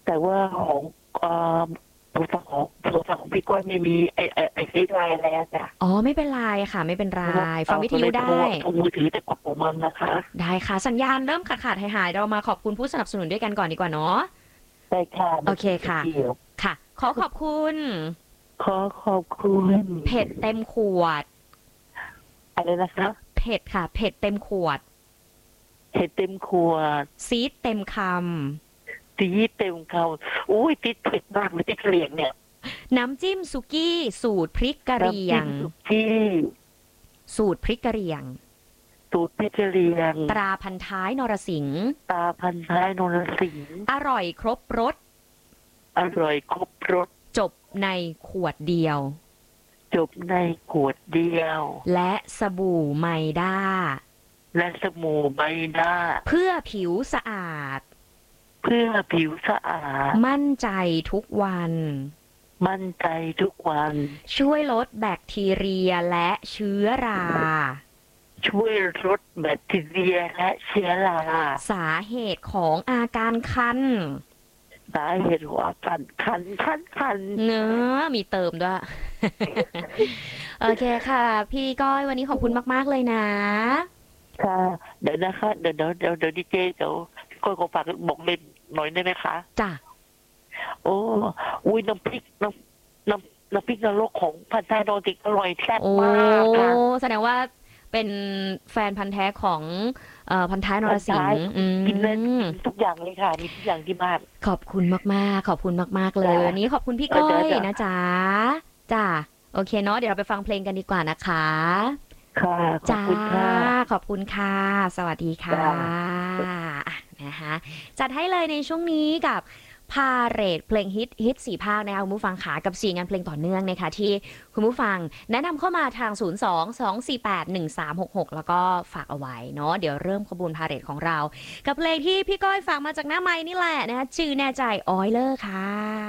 แต่ว่าของโทรศัพท์ของพี่ก้อยไม่มีไอ้ซีไลน์แล้วจ้ะอ๋อไม่เป็นไรค่ะไม่เป็นไรฟังวิทก็เลยโทรยุได้มือถือแต่กดของมันนะคะได้ค่ะสัญญาณเริ่มขาดหายเรามาขอบคุณผู้สนับสนุนด้วยกันก่อนดีกว่าเนาะได้ค่ะโอเคไม่ค่ะเกี่ยวค่ะขอบคุณขอขอบคุณเผ็ดเต็มขวดอะไรนะคะเผ็ดค่ะเผ็ดเต็มขวดเห็ดเต็มขวดซีดเต็มคตีเต็มเขาอุ้ยติดเผ็ดมากเลยที่เกลียงเนี่ยำน้ำจิ้มสุกี้สูตรพริกกะเหรี่น้ำจิ้มยงสุกี้สูตรพริกกะเหรี่ยงสูตรพิจเรียงตราพันท้ายนรสิงห์ตาพันท้ายนรสิงห์อร่อยครบรสอร่อยครบรสจบในขวดเดียวจบในขวดเดียวและสบู่ไมด้าและสมู่ใบหน้าเพื่อผิวสะอาดเพื่อผิวสะอาดมั่นใจทุกวันมั่นใจทุกวันช่วยลดแบคทีเรียและเชื้อราช่วยลดแบคทีเรียและเชื้อราสาเหตุของอาการคันสาเหตุหัวคันเนื้อมีเติมด้วย โอเคค่ะพี่ก้อยวันนี้ขอบคุณมากๆเลยนะค่ะเดี๋ยวนะคะเดี๋ยวดีเจเดี๋ยวก้อยขอฝากบอกเล่นหน่อยได้ไหมคะจ้ะโอ้อุ้ยน้ำพริกนรกของพันท้ายนรสิงห์อร่อยแซ่บโอ้มากค่ะแสดงว่าเป็นแฟนพันธ์แท้ของพันท้ายนรสิงห์กินเลยทุกอย่างเลยค่ะมีทุกอย่างที่บ้านขอบคุณมากๆขอบคุณมากๆเลยวันนี้ขอบคุณพี่ก้อยนะจ๊ะจ้ะโอเคเนาะเดี๋ยวเราไปฟังเพลงกันดีกว่านะคะค่ะขอบจ้าคุณค่ะขอบคุณค่ะสวัสดีค่ะนะคะจัดให้เลยในช่วงนี้กับพาเหรดเพลงฮิต4ภาคนะคะคุณผู้ฟังขากับ4งานเพลงต่อเนื่องนะคะที่คุณผู้ฟังแนะนำเข้ามาทาง02-248-1366แล้วก็ฝากเอาไว้เนาะเดี๋ยวเริ่มขบวนพาเหรดของเรากับเพลงที่พี่ก้อยฝากมาจากหน้าไม้นี่แหละนะคะชื่อแน่ใจออยเลอร์ค่ะ